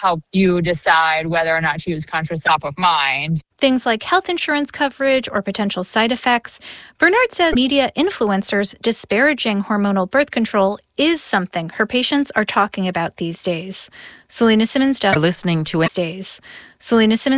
help you decide whether or not to use contraceptive top of mind. Things like health insurance coverage or potential side effects. Bernard says media influencers disparaging hormonal birth control is something her patients are talking about these days. Selena Simmons, listening to it. Selena Simmons.